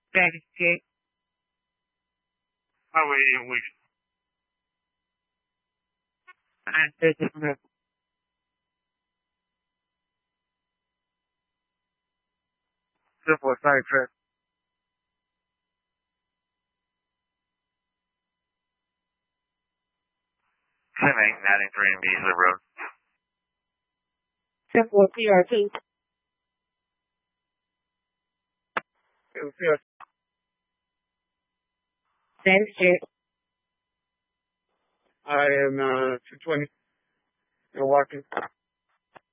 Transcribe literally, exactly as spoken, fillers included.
Thirty-six. Highway eight. And thirty-five. Triple side trip. Seven eight ninety-three and Beasley Road. Triple P R T. Same shit. I am uh two twenty. Milwaukee.